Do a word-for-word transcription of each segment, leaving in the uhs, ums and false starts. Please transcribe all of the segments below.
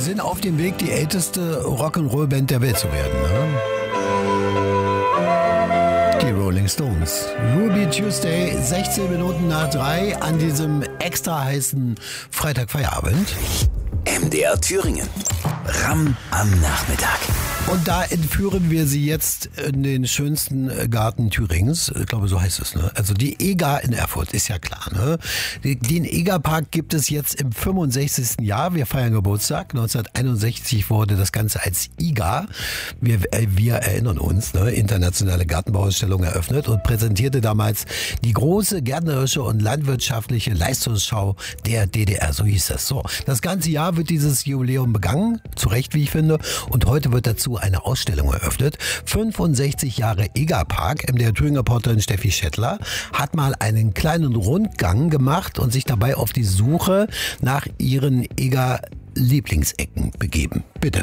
sind auf dem Weg, die älteste Rock'n'Roll-Band der Welt zu werden. Ne? Die Rolling Stones. Ruby Tuesday, sechzehn Minuten nach drei an diesem extra heißen Freitagfeierabend. M D R Thüringen. Ram am Nachmittag. Und da entführen wir Sie jetzt in den schönsten Garten Thürings. Ich glaube, so heißt es, ne? Also die E G A in Erfurt, ist ja klar, ne? Den E G A-Park gibt es jetzt im fünfundsechzigsten Jahr. Wir feiern Geburtstag. neunzehnhunderteinundsechzig wurde das Ganze als I G A, wir, wir erinnern uns, ne? Internationale Gartenbauausstellung eröffnet und präsentierte damals die große gärtnerische und landwirtschaftliche Leistungsschau der D D R. So hieß das. So, das ganze Jahr wird dieses Jubiläum begangen, zu Recht, wie ich finde. Und heute wird dazu eine Ausstellung eröffnet. fünfundsechzig Jahre E G A-Park. Der Thüringer Reporterin Steffi Schettler hat mal einen kleinen Rundgang gemacht und sich dabei auf die Suche nach ihren E G A-Lieblingsecken begeben. Bitte.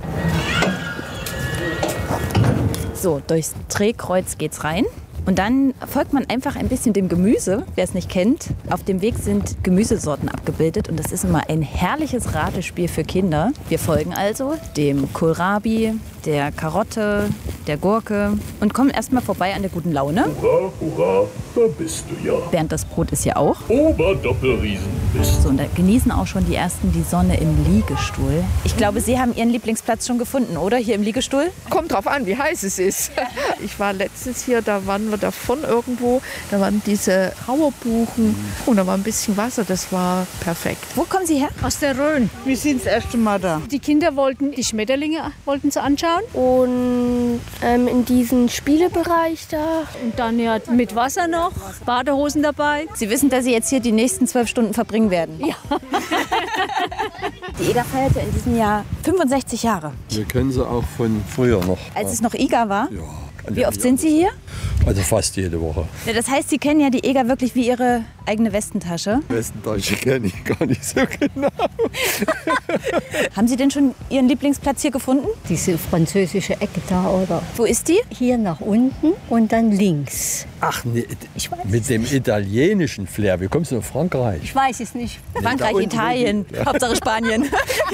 So, durchs Drehkreuz geht's rein. Und dann folgt man einfach ein bisschen dem Gemüse. Wer es nicht kennt, auf dem Weg sind Gemüsesorten abgebildet. Und das ist immer ein herrliches Ratespiel für Kinder. Wir folgen also dem Kohlrabi, der Karotte, der Gurke und kommen erstmal vorbei an der guten Laune. Hurra, hurra, da bist du ja. Bernd, das Brot ist ja auch. Oberdoppelriesen bist. So, und da genießen auch schon die ersten die Sonne im Liegestuhl. Ich glaube, Sie haben Ihren Lieblingsplatz schon gefunden, oder? Hier im Liegestuhl? Kommt drauf an, wie heiß es ist. Ich war letztens hier, da waren wir davon irgendwo. Da waren diese Trauerbuchen und da war ein bisschen Wasser. Das war perfekt. Wo kommen Sie her? Aus der Rhön. Wir sind das erste Mal da. Die Kinder wollten die Schmetterlinge wollten sie anschauen. Und ähm, in diesen Spielebereich da. Und dann ja mit Wasser noch, Badehosen dabei. Sie wissen, dass Sie jetzt hier die nächsten zwölf Stunden verbringen werden. Ja. Die E G A feierte in diesem Jahr fünfundsechzig Jahre. Wir kennen sie auch von früher noch. Als es noch E G A war? Ja. Wie oft sind Sie hier? Also fast jede Woche. Ja, das heißt, Sie kennen ja die E G A wirklich wie Ihre eigene Westentasche. Westentasche kenne ich gar nicht so genau. Haben Sie denn schon Ihren Lieblingsplatz hier gefunden? Diese französische Ecke da, oder? Wo ist die? Hier nach unten und dann links. Ach, nee, mit dem italienischen Flair. Wie kommst du nach Frankreich? Ich weiß es nicht. Frankreich, Italien, Hauptsache Spanien.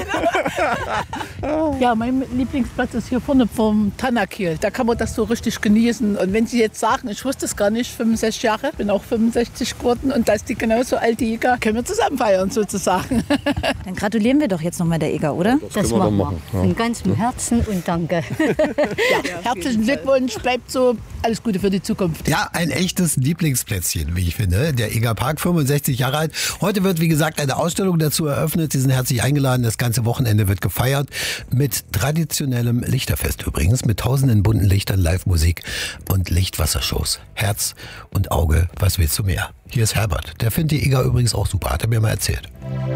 Ja, mein Lieblingsplatz ist hier vorne vom Tanakil. Da kann man das so richtig genießen. Und wenn Sie jetzt sagen, ich wusste es gar nicht, fünfundsechzig Jahre, bin auch fünfundsechzig geworden und da ist die genauso alt, die E G A, können wir zusammen feiern sozusagen. Dann gratulieren wir doch jetzt nochmal der E G A, oder? Das, Das können wir machen wir. machen. Ja. Von ganzem Herzen und danke. Ja, herzlichen Glückwunsch, bleibt so. Alles Gute für die Zukunft. Ja, ein echtes Lieblingsplätzchen, wie ich finde. Der E G A-Park, fünfundsechzig Jahre alt. Heute wird, wie gesagt, eine Ausstellung dazu eröffnet. Sie sind herzlich eingeladen. Das ganze Wochenende wird gefeiert mit traditionellem Lichterfest übrigens, mit tausenden bunten Lichtern, Live-Musik und Lichtwassershows. Herz und Auge, was willst du mehr? Hier ist Herbert. Der findet die E G A übrigens auch super, hat er mir mal erzählt.